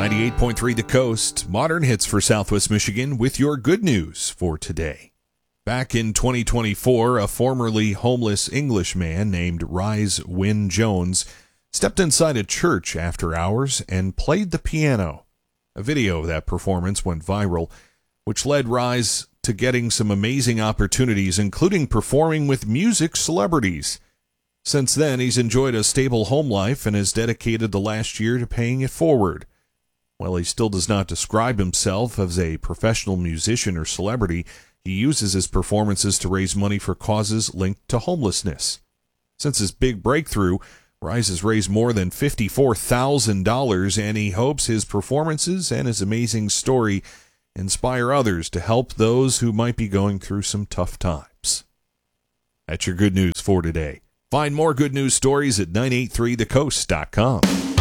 98.3 The Coast, modern hits for Southwest Michigan with your good news for today. Back in 2024, a formerly homeless Englishman named Rise Wynne Jones stepped inside a church after hours and played the piano. A video of that performance went viral, which led Rise to getting some amazing opportunities, including performing with music celebrities. Since then, he's enjoyed a stable home life and has dedicated the last year to paying it forward. While he still does not describe himself as a professional musician or celebrity, he uses his performances to raise money for causes linked to homelessness. Since his big breakthrough, Rise has raised more than $54,000, and he hopes his performances and his amazing story inspire others to help those who might be going through some tough times. That's your good news for today. Find more good news stories at 983thecoast.com.